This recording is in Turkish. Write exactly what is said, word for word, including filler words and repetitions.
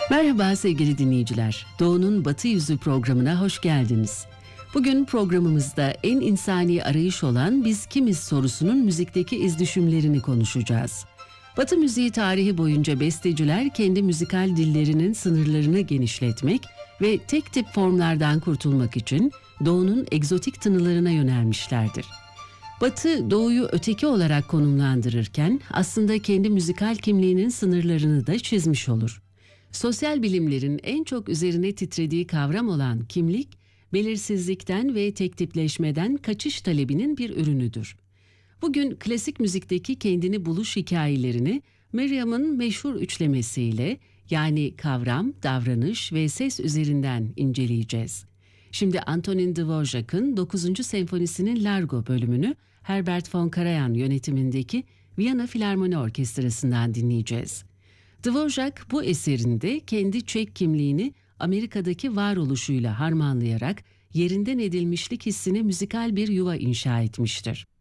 Merhaba sevgili dinleyiciler. Doğu'nun Batı Yüzü programına hoş geldiniz. Bugün programımızda en insani arayış olan biz kimiz sorusunun müzikteki izdüşümlerini konuşacağız. Batı müziği tarihi boyunca besteciler kendi müzikal dillerinin sınırlarını genişletmek ve tek tip formlardan kurtulmak için Doğu'nun egzotik tınılarına yönelmişlerdir. Batı, Doğu'yu öteki olarak konumlandırırken aslında kendi müzikal kimliğinin sınırlarını da çizmiş olur. Sosyal bilimlerin en çok üzerine titrediği kavram olan kimlik, belirsizlikten ve tektipleşmeden kaçış talebinin bir ürünüdür. Bugün klasik müzikteki kendini buluş hikayelerini Merriam'ın meşhur üçlemesiyle, yani kavram, davranış ve ses üzerinden inceleyeceğiz. Şimdi Antonin Dvorak'ın dokuzuncu senfonisinin Largo bölümünü Herbert von Karajan yönetimindeki Viyana Filarmoni Orkestrası'ndan dinleyeceğiz. Dvorak bu eserinde kendi Çek kimliğini Amerika'daki varoluşuyla harmanlayarak yerinden edilmişlik hissine müzikal bir yuva inşa etmiştir.